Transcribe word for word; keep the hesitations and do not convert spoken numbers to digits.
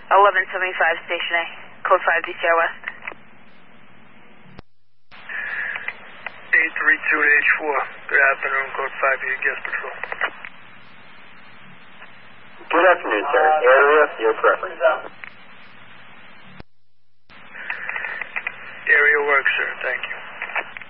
eleven seventy-five, Station A, code five, D C R West. eight three two to H four, good afternoon, code five, your guest patrol. Good afternoon, sir. Area, your preference.